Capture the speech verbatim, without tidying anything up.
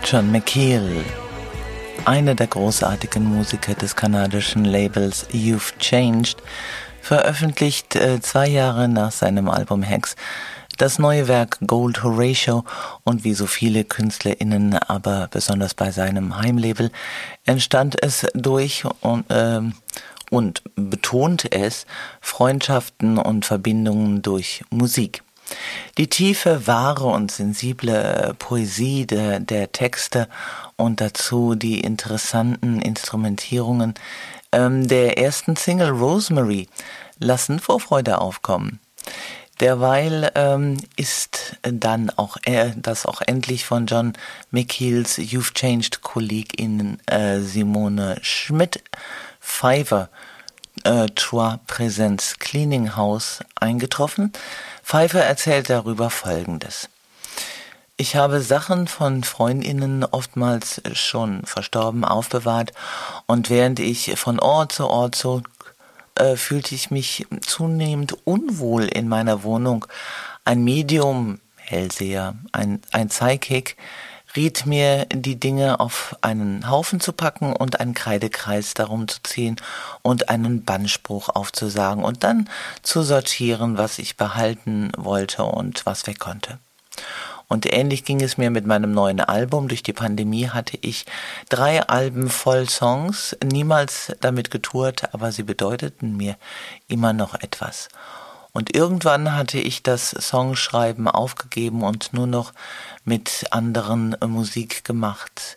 John McKeel, einer der großartigen Musiker des kanadischen Labels You've Changed, veröffentlicht äh, zwei Jahre nach seinem Album Hex das neue Werk Gold Horatio, und wie so viele KünstlerInnen, aber besonders bei seinem Heimlabel, entstand es durch und, äh, und betont es Freundschaften und Verbindungen durch Musik. Die tiefe, wahre und sensible Poesie der, der Texte und dazu die interessanten Instrumentierungen ähm, der ersten Single Rosemary lassen Vorfreude aufkommen. Derweil ähm, ist dann auch äh, das auch endlich von John McKeels You've Changed Kollegin äh, Simone Schmidt Pfeiffer äh, Trois Presents Cleaning House eingetroffen. Pfeiffer erzählt darüber Folgendes: Ich habe Sachen von Freundinnen, oftmals schon verstorben, aufbewahrt, und während ich von Ort zu Ort zog, äh, fühlte ich mich zunehmend unwohl in meiner Wohnung. Ein Medium, Hellseher, ein, ein Psychic, riet mir, die Dinge auf einen Haufen zu packen und einen Kreidekreis darum zu ziehen und einen Bannspruch aufzusagen und dann zu sortieren, was ich behalten wollte und was weg konnte. Und ähnlich ging es mir mit meinem neuen Album. Durch die Pandemie hatte ich drei Alben voll Songs, niemals damit getourt, aber sie bedeuteten mir immer noch etwas. Und irgendwann hatte ich das Songschreiben aufgegeben und nur noch mit anderen Musik gemacht.